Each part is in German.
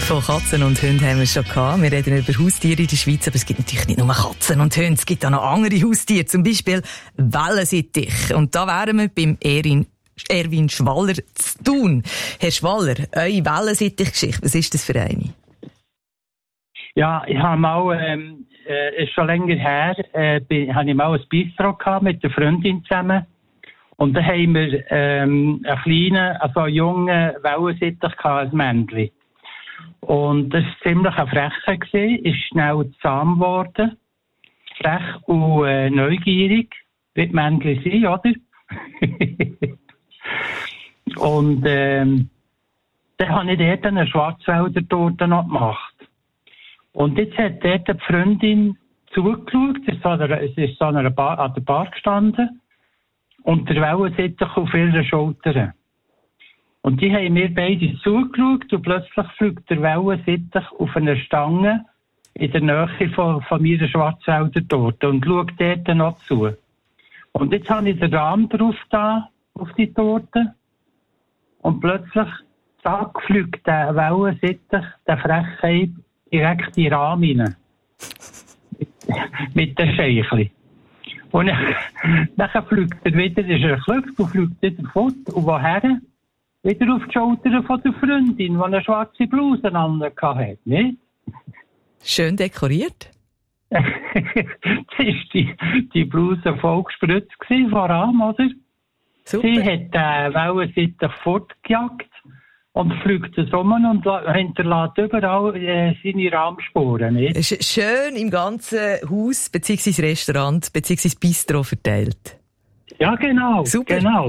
Von Katzen und Hunden haben wir schon gehabt. Wir reden über Haustiere in der Schweiz, aber es gibt natürlich nicht nur Katzen und Hunde. Es gibt auch noch andere Haustiere, zum Beispiel Wellensittich. Und da wären wir beim Erwin Schwaller zu Thun. Herr Schwaller, eure Wellensittich-Geschichte, was ist das für eine? Ja, ich habe mal, ist schon länger her, habe ich mal ein Bistro gehabt mit einer Freundin zusammen. Und da haben wir einen kleinen, also einen jungen Wellensittich gehabt, ein Männchen. Und das war ziemlich ein Frecher gewesen, ist schnell zahm geworden. Frech und neugierig, wie die Männchen sind, oder? Und dann habe ich dort eine Schwarzwälder-Torte noch gemacht. Und jetzt hat dort die Freundin zugeschaut, sie ist so an der Bar gestanden und der Wellensittich auf ihrer Schulter. Und die haben mir beide zugeschaut und plötzlich fliegt der Wellensittich auf eine Stange in der Nähe von meiner Schwarzwälder-Torte und schaut dort noch zu. Und jetzt habe ich den Rahmen drauf da, auf die Torte. Und plötzlich, zack, fliegt der Wellensittich, der Frechheit, direkt in den Rahmen rein. Mit den Scheichli. Und dann fliegt er wieder, ist er geflogen und fliegt wieder fort. Und woher? Wieder auf die Schulter von der Freundin, die eine schwarze Bluse anhatte, nicht? Schön dekoriert. Das war die Bluse voll gespritzt von Rahm, oder? Super. Sie hat den Wellensittich fortgejagt und fliegt es um und hinterlässt überall seine Rahmspuren, nicht? Es ist schön im ganzen Haus, beziehungsweise Restaurant, beziehungsweise Bistro verteilt. Ja, genau. Super. Genau.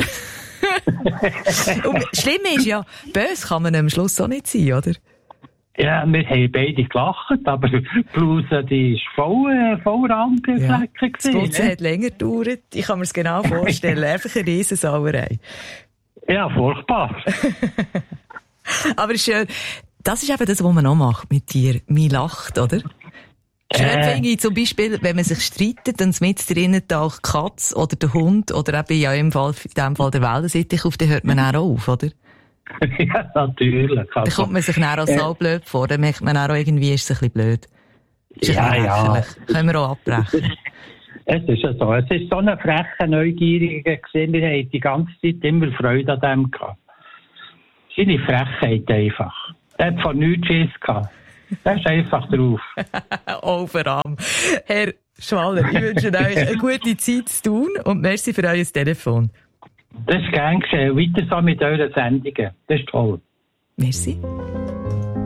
Und schlimm ist ja, böse kann man am Schluss auch nicht sein, oder? Ja, wir haben beide gelacht, aber die Bluse, die ist voll Rahmgeflecken. Das Putzen hat länger gedauert. Ich kann mir es genau vorstellen. Einfach eine Riesensauerei. Ja, furchtbar. Aber schön. Das ist eben das, was man auch macht mit dir. Man lacht, oder? Schön finde ich zum Beispiel, wenn man sich streitet, dann mit drinnen taucht die Katze oder der Hund oder eben ja in dem Fall der Wellensittich auf, dann hört man auch auf, oder? Ja, natürlich. Dann kommt man sich dann auch so blöd vor, dann merkt man auch irgendwie, ist es ein bisschen blöd. Ist ja. Können wir auch abbrechen. Es ist ja so. Es ist so eine freche, neugierige gesehen. Wir haben die ganze Zeit immer Freude an dem gehabt. Seine Frechheit einfach. Der hat von nichts Schiss gehabt. Der ist einfach drauf. Overarm. Herr Schwaller, ich wünsche euch eine gute Zeit zu tun und merci für euer Telefon. Das ist gern geschehen. Weiter so mit euren Sendungen. Das ist toll. Merci.